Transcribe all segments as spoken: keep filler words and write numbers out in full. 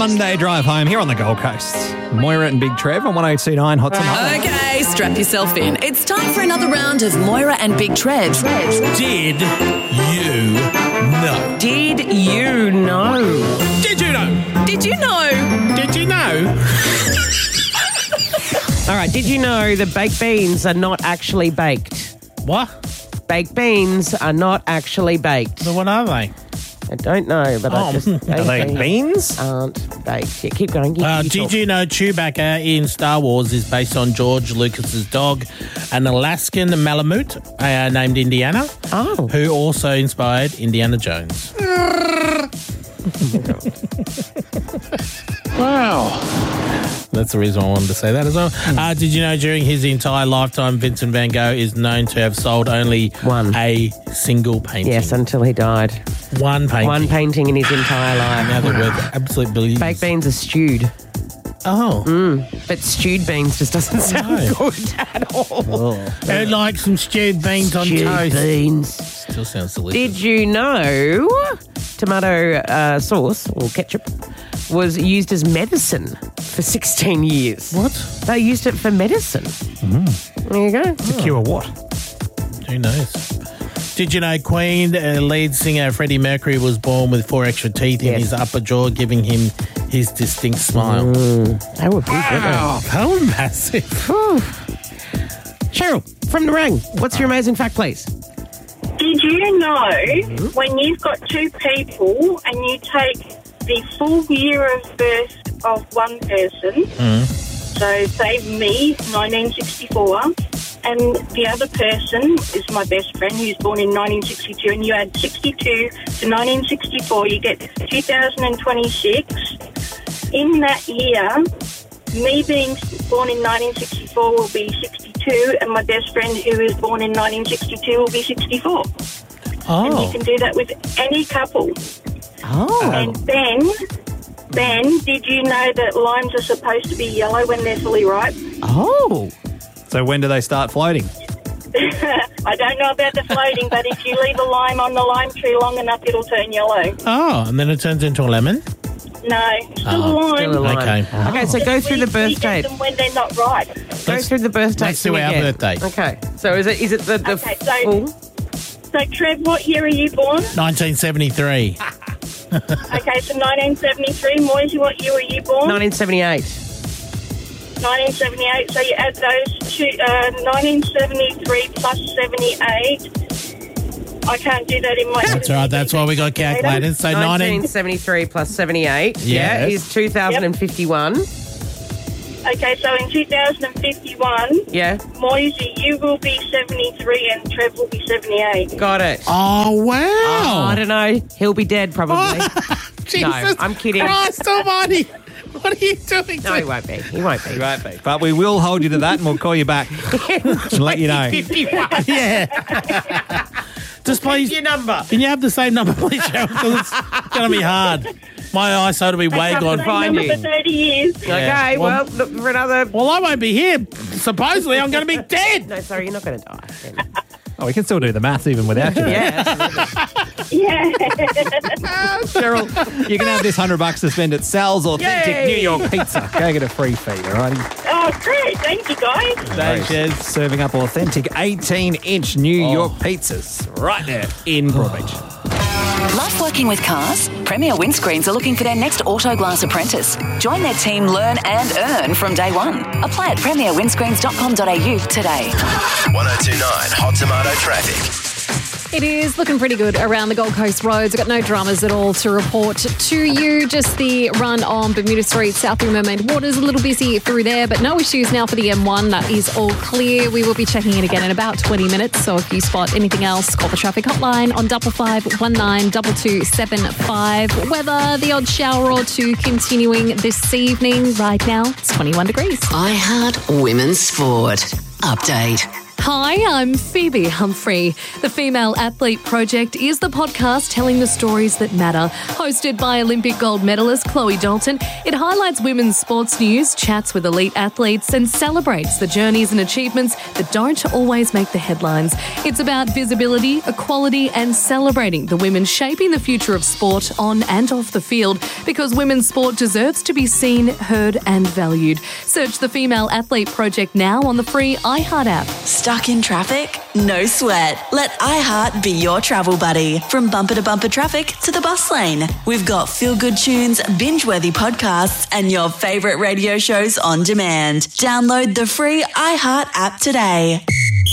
Monday drive home here on the Gold Coast. Moira and Big Trev on one oh two point nine Hot Tomato. Okay, strap yourself in. It's time for another round of Moira and Big Trev. Did you know? Did you know? Did you know? Did you know? Did you know? All right, did you know that baked beans are not actually baked? What? Baked beans are not actually baked. So what are they? I don't know, but I Oh. just... Are they beans? Aren't baked. Yeah, keep going. You, Uh, you did talk. you know Chewbacca in Star Wars is based on George Lucas's dog, an Alaskan Malamute uh, named Indiana, Oh. who also inspired Indiana Jones? Wow. That's the reason I wanted to say that as well. Uh, did you know during his entire lifetime, Vincent van Gogh is known to have sold only One. a single painting? Yes, until he died. One painting. One painting in his entire Now life. they're worth absolute billions. Baked beans are stewed, Oh. but stewed beans just doesn't sound No. good at all. I'd like some stewed beans on Stewed toast. beans. Still sounds delicious. Did you know tomato uh, sauce or ketchup was used as medicine for sixteen years? What? They used it for medicine. There you go. To cure what? Who knows? Did you know Queen uh, lead singer Freddie Mercury was born with four extra teeth in Yes. his upper jaw, giving him his distinct smile? They were big, Wow, how massive. weren't they? Cheryl, from the ring, what's your amazing fact, please? Did you know when you've got two people and you take the full year of birth of one person, so say me, nineteen sixty-four, and the other person is my best friend who's born in nineteen sixty-two, and you add sixty-two to nineteen sixty-four, you get two thousand twenty-six. In that year, me being born in nineteen sixty-four will be sixty-two, and my best friend who is born in nineteen sixty-two will be sixty-four. And you Oh, can do that with any couple. Oh. And Ben, Ben, did you know that limes are supposed to be yellow when they're fully ripe? Oh. So when do they start floating? I don't know about the floating, but if you leave a lime on the lime tree long enough, it'll turn yellow. oh, and then it turns into a lemon? No, still Oh, a lime. Still a lime. Okay. Okay, so go through We- the birth we get date. them when they're not ripe. Go Let's- through the birth date. let's do our birthday. Okay. So is it is it the, the Okay, so- full? So, Trev, what year are you born? nineteen seventy-three. Okay, so nineteen seventy-three. Moisey, what year were you born? nineteen seventy-eight. nineteen seventy-eight. So you add those two, uh, nineteen seventy-three plus seventy-eight. I can't do that in my... That's right, that's why we got calculators. So nineteen nineteen... seventy-three plus seventy-eight. Yeah, Yes. is two thousand fifty-one. Okay, so in two thousand fifty-one, Yeah, Moisey, you will be seventy-three and Trev will be seventy-eight. got it. Oh, wow. Oh, I don't know. He'll be dead probably. Jesus I'm kidding. Christ almighty. What are you doing? No, he won't be. He won't be. You won't be. But we will hold you to that and we'll call you back and let you know. fifty-one. Yeah. Just please, Your number. can you have the same number, please, Cheryl? Because it's going to be hard. My eyesight will be way have to gone. find Number you. for thirty years. Okay, well, Well- look for another. Well, I won't be here. Supposedly, I'm going to be dead. No, sorry, you're not going to die. then. Oh, we can still do the maths even without you. Yeah, absolutely. Yeah. Cheryl, you can have this hundred bucks to spend at Sal's Authentic Yay. New York Pizza. Go get a free feed, all righty? Oh, great. Thank you, guys. Thanks, Jez. Serving up authentic eighteen-inch New York pizzas right there in Broadbeach. Love working with cars? Premier Windscreens are looking for their next Autoglass apprentice. Join their team, learn and earn from day one. Apply at premier windscreens dot com dot a u today. one oh two point nine Hot Tomato Traffic. It is looking pretty good around the Gold Coast roads. We've got no dramas at all to report to you. Just the run on Bermuda Street, South River Mermaid Waters, a little busy through there, but no issues now for the M one. That is all clear. We will be checking in again in about twenty minutes. So if you spot anything else, call the traffic hotline on double five one nine double two seven five. Weather, the odd shower or two continuing this evening. Right now, it's twenty-one degrees. I Heart Women's Sport. Update. Hi, I'm Phoebe Humphrey. The Female Athlete Project is the podcast telling the stories that matter. Hosted by Olympic gold medalist Chloe Dalton, it highlights women's sports news, chats with elite athletes, and celebrates the journeys and achievements that don't always make the headlines. It's about visibility, equality, and celebrating the women shaping the future of sport on and off the field, because women's sport deserves to be seen, heard, and valued. Search the Female Athlete Project now on the free iHeart app. Stuck in traffic? No sweat. Let iHeart be your travel buddy. From bumper to bumper traffic to the bus lane. We've got feel-good tunes, binge-worthy podcasts, and your favourite radio shows on demand. Download the free iHeart app today.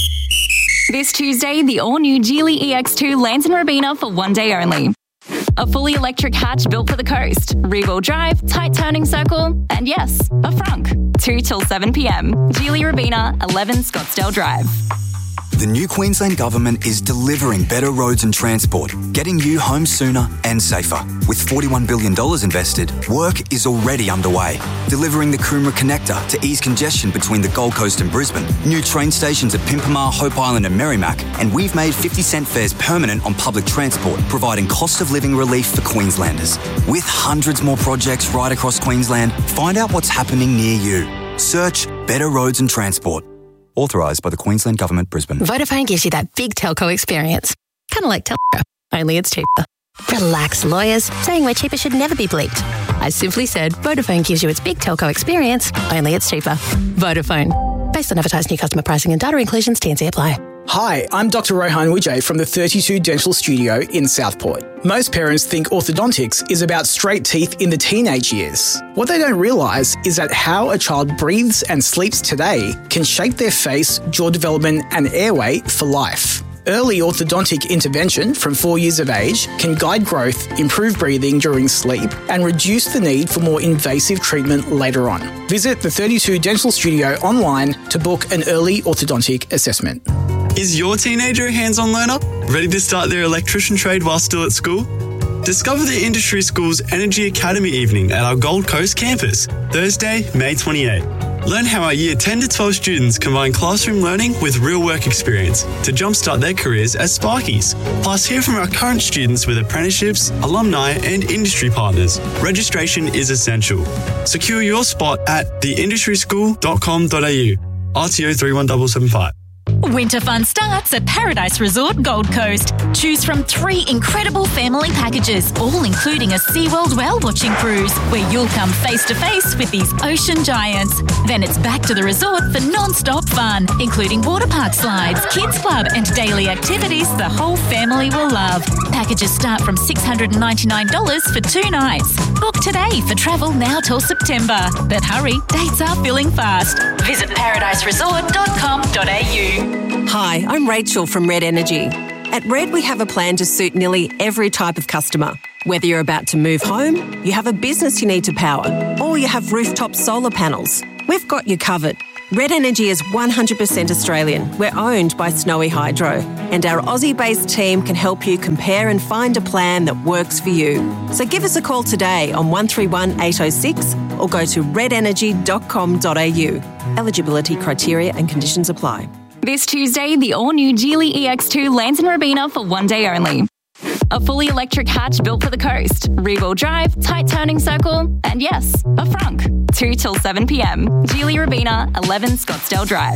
This Tuesday, the all-new Geely E X two lands in Robina for one day only. A fully electric hatch built for the coast, rear-wheel drive, tight turning circle, and yes, a frunk. two till seven p.m. Geely Robina, eleven Scottsdale Drive. The new Queensland Government is delivering better roads and transport, getting you home sooner and safer. With forty-one billion dollars invested, work is already underway. Delivering the Coomera Connector to ease congestion between the Gold Coast and Brisbane, new train stations at Pimpamar, Hope Island and Merrimack, and we've made fifty cent fares permanent on public transport, providing cost of living relief for Queenslanders. With hundreds more projects right across Queensland, find out what's happening near you. Search Better Roads and Transport. Authorised by the Queensland Government, Brisbane. Vodafone gives you that big telco experience. Kind of like Telstra, only it's cheaper. Relax, lawyers. Saying we're cheaper should never be bleeped. I simply said Vodafone gives you its big telco experience, only it's cheaper. Vodafone. Based on advertised new customer pricing and data inclusions, T and C apply. Hi, I'm Doctor Rohan Wijay from the thirty-two Dental Studio in Southport. Most parents think orthodontics is about straight teeth in the teenage years. What they don't realise is that how a child breathes and sleeps today can shape their face, jaw development and airway for life. Early orthodontic intervention from four years of age can guide growth, improve breathing during sleep, and reduce the need for more invasive treatment later on. Visit the thirty-two Dental Studio online to book an early orthodontic assessment. Is your teenager a hands-on learner? Ready to start their electrician trade while still at school? Discover the Industry School's Energy Academy evening at our Gold Coast campus, Thursday, May twenty-eighth. Learn how our year ten to twelve students combine classroom learning with real work experience to jumpstart their careers as Sparkies. Plus, hear from our current students with apprenticeships, alumni and industry partners. Registration is essential. Secure your spot at the industry school dot com dot a u. R T O three one seven seven five. Winter fun starts at Paradise Resort Gold Coast. Choose from three incredible family packages, all including a SeaWorld whale-watching cruise, where you'll come face-to-face with these ocean giants. Then it's back to the resort for non-stop fun, including water park slides, kids club and daily activities the whole family will love. Packages start from six hundred ninety-nine dollars for two nights. Book today for travel now till September. But hurry, dates are filling fast. Visit paradise resort dot com dot a u. Hi, I'm Rachel from Red Energy. At Red, we have a plan to suit nearly every type of customer. Whether you're about to move home, you have a business you need to power, or you have rooftop solar panels, we've got you covered. Red Energy is one hundred percent Australian. We're owned by Snowy Hydro, and our Aussie-based team can help you compare and find a plan that works for you. So give us a call today on one three one eight oh six or go to red energy dot com dot a u. Eligibility criteria and conditions apply. This Tuesday, the all-new Geely E X two lands in Robina for one day only. A fully electric hatch built for the coast, rear-wheel drive, tight turning circle, and yes, a frunk. two till seven p.m. Geely Robina, eleven Scottsdale Drive.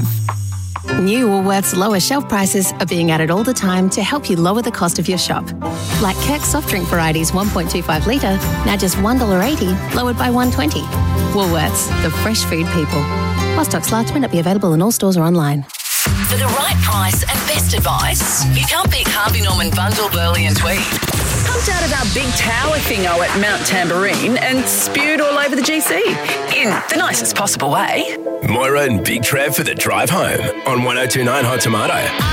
New Woolworths lower shelf prices are being added all the time to help you lower the cost of your shop. Like Kirk's soft drink varieties one point two five litre, now just one dollar eighty, lowered by one dollar twenty. Woolworths, the fresh food people. While stocks last, may not be available in all stores or online. For the right price and best advice, you can't beat Harvey Norman bundle Burley and Tweed. Pumped out of our big tower thingo at Mount Tambourine and spewed all over the G C in the nicest possible way. Moira and Big Trev for the drive home on one oh two nine Hot Tomato.